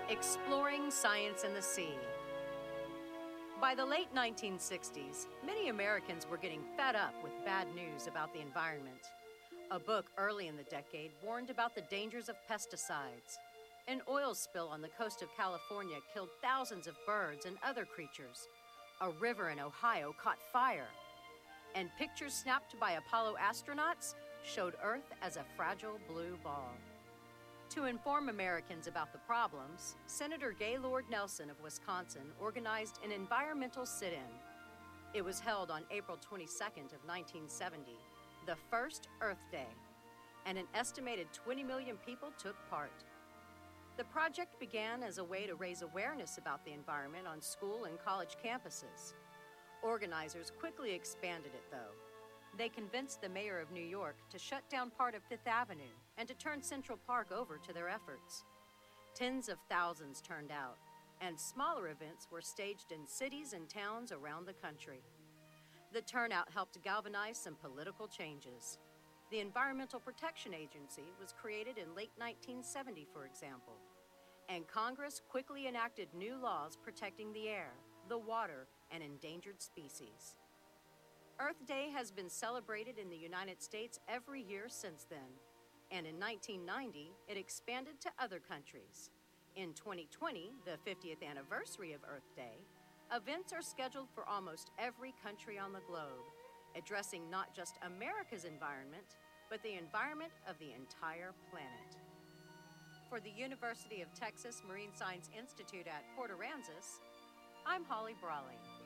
Exploring Science in the Sea. By the late 1960s, many Americans were getting fed up with bad news about the environment. A book early in the decade warned about the dangers of pesticides. An oil spill on the coast of California killed thousands of birds and other creatures. A river in Ohio caught fire. And pictures snapped by Apollo astronauts showed Earth as a fragile blue ball. To inform Americans about the problems, Senator Gaylord Nelson of Wisconsin organized an environmental sit-in. It was held on April 22nd of 1970, the first Earth Day, and an estimated 20 million people took part. The project began as a way to raise awareness about the environment on school and college campuses. Organizers quickly expanded it, though. They convinced the mayor of New York to shut down part of Fifth Avenue and to turn Central Park over to their efforts. Tens of thousands turned out, and smaller events were staged in cities and towns around the country. The turnout helped galvanize some political changes. The Environmental Protection Agency was created in late 1970, for example, and Congress quickly enacted new laws protecting the air, the water, and endangered species. Earth Day has been celebrated in the United States every year since then, and in 1990, it expanded to other countries. In 2020, the 50th anniversary of Earth Day, events are scheduled for almost every country on the globe, addressing not just America's environment, but the environment of the entire planet. For the University of Texas Marine Science Institute at Port Aransas, I'm Holly Brawley.